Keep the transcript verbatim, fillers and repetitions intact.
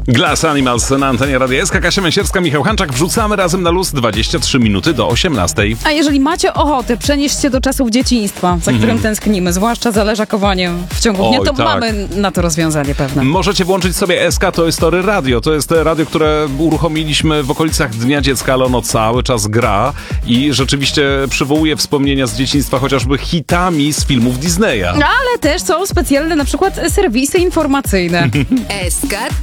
Glass Animals na antenie Radia S K. Kasia Męsierska, Michał Hanczak. Wrzucamy razem na luz dwadzieścia trzy minuty do osiemnastej. A jeżeli macie ochotę przenieść się do czasów dzieciństwa, za którym mm. tęsknimy, zwłaszcza za leżakowaniem w ciągu dnia, Oj, to tak. mamy na to rozwiązanie pewne. Możecie włączyć sobie S K Toy Story Radio. To jest radio, które uruchomiliśmy w okolicach Dnia Dziecka, ale ono cały czas gra i rzeczywiście przywołuje wspomnienia z dzieciństwa, chociażby hitami z filmów Disneya. Ale też są specjalne na przykład serwisy informacyjne. S K